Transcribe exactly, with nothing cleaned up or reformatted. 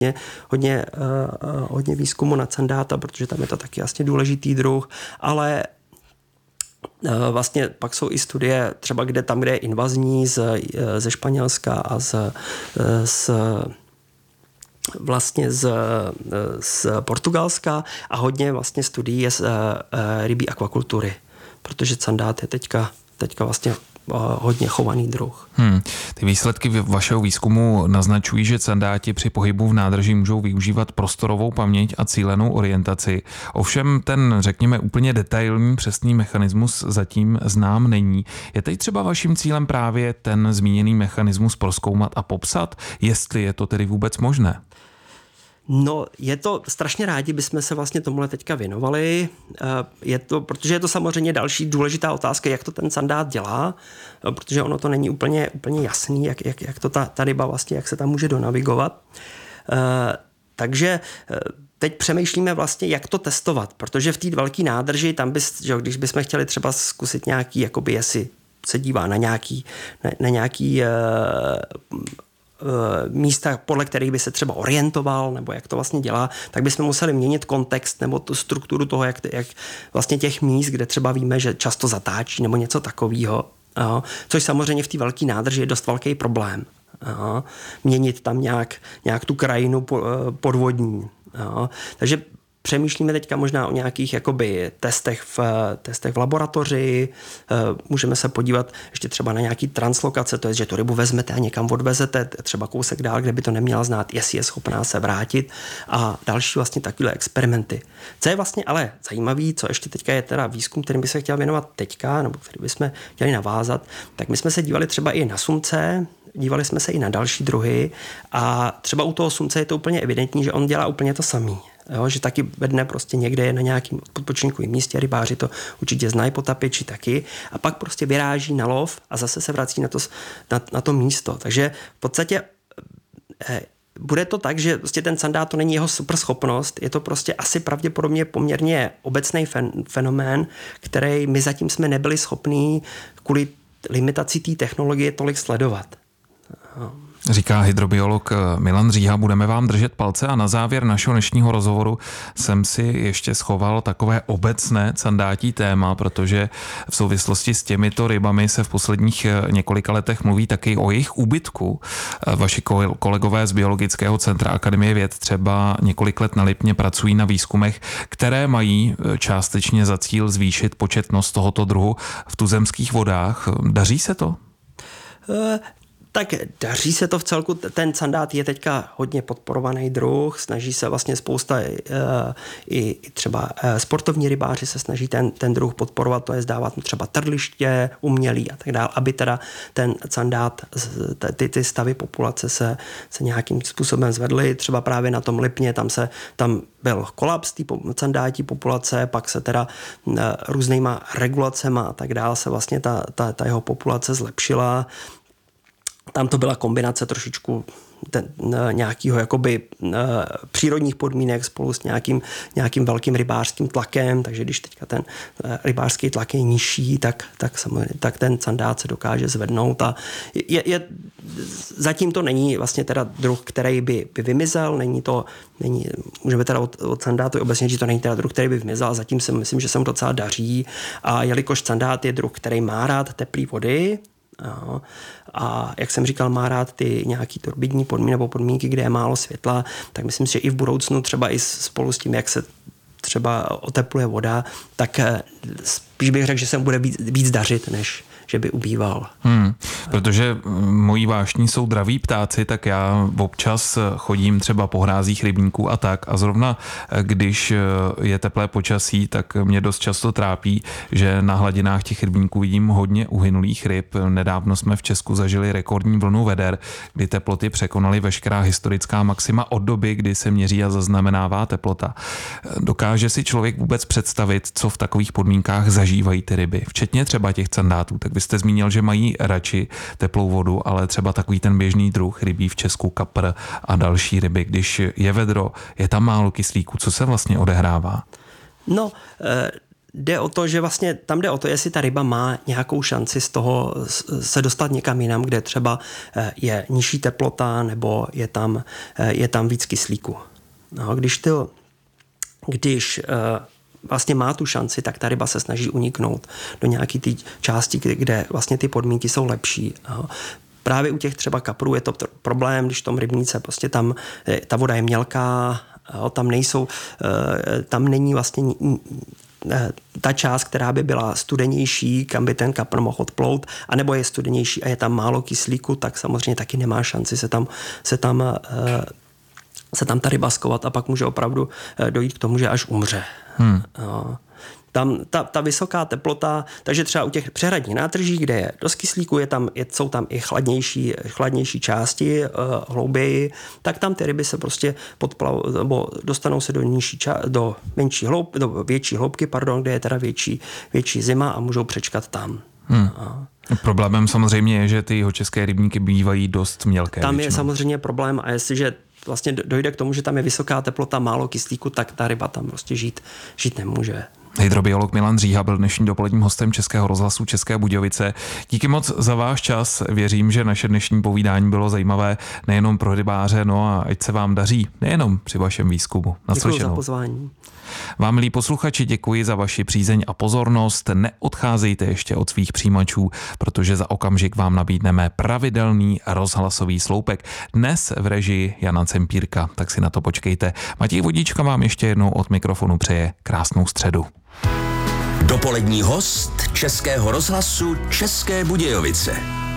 hodně, hodně, uh, hodně výzkumu na sandáta, protože tam je to taky vlastně důležitý druh, ale uh, vlastně pak jsou i studie třeba kde tam, kde je invazní z, ze Španělska a z, z vlastně z, z Portugalska a hodně vlastně studií je z uh, rybí akvakultury, protože sandát je teďka, teďka vlastně hodně chovaný druh. Hmm. Ty výsledky vašeho výzkumu naznačují, že sandáti při pohybu v nádrži můžou využívat prostorovou paměť a cílenou orientaci. Ovšem ten, řekněme, úplně detailní přesný mechanismus zatím znám není. Je teď třeba vaším cílem právě ten zmíněný mechanismus prozkoumat a popsat, jestli je to tedy vůbec možné? No, je to strašně rádi, bychom se vlastně tomuhle teďka věnovali. Je to, protože je to samozřejmě další důležitá otázka, jak to ten sandát dělá, protože ono to není úplně, úplně jasný, jak, jak, jak to ta, ta ryba vlastně, jak se tam může donavigovat. Takže teď přemýšlíme vlastně, jak to testovat, protože v té velké nádrži, tam bys, že, když bychom chtěli třeba zkusit nějaký, jakoby jestli se dívá na nějaký, na, na nějaký místa, podle kterých by se třeba orientoval, nebo jak to vlastně dělá, tak bychom museli měnit kontext nebo tu strukturu toho, jak, jak vlastně těch míst, kde třeba víme, že často zatáčí nebo něco takového. Což samozřejmě v té velké nádrži je dost velký problém. Aha. Měnit tam nějak, nějak tu krajinu podvodní. Aha. Takže přemýšlíme teďka možná o nějakých jakoby testech v, testech v laboratoři. Můžeme se podívat ještě třeba na nějaký translokace, to je, že tu rybu vezmete a někam odvezete, třeba kousek dál, kde by to neměla znát, jestli je schopná se vrátit a další vlastně takové experimenty. Co je vlastně ale zajímavý, co ještě teďka je teda výzkum, kterým by se chtěl věnovat teďka, nebo který bychom chtěli navázat, tak my jsme se dívali třeba i na sumce, dívali jsme se i na další druhy a třeba u toho sumce je to úplně evidentní, že on dělá úplně to samý. Jo, že taky ve dne prostě někde je na nějakým podpočinkovým místě, rybáři to určitě znají, potapiči taky, a pak prostě vyráží na lov a zase se vrací na to, na, na to místo. Takže v podstatě eh, bude to tak, že prostě ten sandát to není jeho super schopnost, je to prostě asi pravděpodobně poměrně obecný fen, fenomén, který my zatím jsme nebyli schopní kvůli limitaci té technologie tolik sledovat. Jo. Říká hydrobiolog Milan Říha, budeme vám držet palce a na závěr našeho dnešního rozhovoru jsem si ještě schoval takové obecné sandátí téma, protože v souvislosti s těmito rybami se v posledních několika letech mluví taky o jejich úbytku. Vaši kolegové z Biologického centra Akademie věd třeba několik let na Lipně pracují na výzkumech, které mají částečně za cíl zvýšit početnost tohoto druhu v tuzemských vodách. Daří se to? Uh... Tak daří se to v celku, ten sandát je teďka hodně podporovaný druh, snaží se vlastně spousta uh, i, i třeba uh, sportovní rybáři se snaží ten, ten druh podporovat, to je dávat mu třeba trliště umělý a tak dále, aby teda ten sandát, ty, ty stavy populace se, se nějakým způsobem zvedly, třeba právě na tom Lipně, tam se, tam byl kolaps té sandátí populace, pak se teda uh, různýma regulacema a tak dále se vlastně ta, ta, ta jeho populace zlepšila. Tam to byla kombinace trošičku ten, nějakého jakoby přírodních podmínek spolu s nějakým, nějakým velkým rybářským tlakem, takže když teďka ten rybářský tlak je nižší, tak, tak, samozřejmě, tak ten sandát se dokáže zvednout a je, je, zatím to není vlastně teda druh, který by, by vymizel, není to, není, můžeme teda od, od sandátu obecně říct, že to není teda druh, který by vymizel, zatím si myslím, že se mu docela daří a jelikož sandát je druh, který má rád teplý vody, no. A jak jsem říkal, má rád ty nějaký turbidní podmínky nebo podmínky, kde je málo světla, tak myslím si, že i v budoucnu třeba i spolu s tím, jak se třeba otepluje voda, tak spíš bych řekl, že se mu bude víc, víc dařit, než že by ubýval. Hmm, protože mojí vášní jsou draví ptáci, tak já občas chodím třeba po hrázích rybníků a tak a zrovna když je teplé počasí, tak mě dost často trápí, že na hladinách těch rybníků vidím hodně uhynulých ryb. Nedávno jsme v Česku zažili rekordní vlnu veder, kdy teploty překonaly veškerá historická maxima od doby, kdy se měří a zaznamenává teplota. Dokáže si člověk vůbec představit, co v takových podmínkách zažívají ty ryby, včetně třeba těch sandátů? Tak vy jste zmínil, že mají radši teplou vodu, ale třeba takový ten běžný druh rybí v Česku, kapr a další ryby, když je vedro, je tam málo kyslíku, co se vlastně odehrává? No, jde o to, že vlastně tam jde o to, jestli ta ryba má nějakou šanci z toho se dostat někam jinam, kde třeba je nižší teplota nebo je tam, je tam víc kyslíku. No, když to, když vlastně má tu šanci, tak ta ryba se snaží uniknout do nějaké té části, kde, kde vlastně ty podmínky jsou lepší. Právě u těch třeba kaprů je to problém, když v tom rybníce prostě tam ta voda je mělká, tam nejsou, tam není vlastně ta část, která by byla studenější, kam by ten kapr mohl odplout, anebo je studenější a je tam málo kyslíku, tak samozřejmě taky nemá šanci se tam, se tam, se tam ta ryba skovat a pak může opravdu dojít k tomu, že až umře. Hmm. Tam ta, ta vysoká teplota, takže třeba u těch přehradních nádrží, kde je dost kyslíku, je tam, je, jsou tam i chladnější, chladnější části, uh, hlouběji, tak tam ty ryby se prostě podplav, nebo dostanou se do nižší ča, do menší hloub, do větší hloubky, pardon, kde je teda větší, větší zima a můžou přečkat tam. Hmm. A problémem samozřejmě je, že ty jihočeské rybníky bývají dost mělké. Tam většinou. Je samozřejmě problém a jestliže vlastně dojde k tomu, že tam je vysoká teplota, málo kyslíku, tak ta ryba tam prostě žít, žít nemůže. Hydrobiolog Milan Dříha byl dnešním dopoledním hostem Českého rozhlasu České Budějovice. Díky moc za váš čas. Věřím, že naše dnešní povídání bylo zajímavé nejenom pro rybáře, no a ať se vám daří nejenom při vašem výzkumu. Děkuji za pozvání. Vám, milí posluchači, děkuji za vaši přízeň a pozornost. Neodcházejte ještě od svých přijímačů, protože za okamžik vám nabídneme pravidelný rozhlasový sloupek. Dnes v režii Jana Cempírka, tak si na to počkejte. Matěj Vodička vám ještě jednou od mikrofonu přeje krásnou středu. Dopolední host Českého rozhlasu České Budějovice.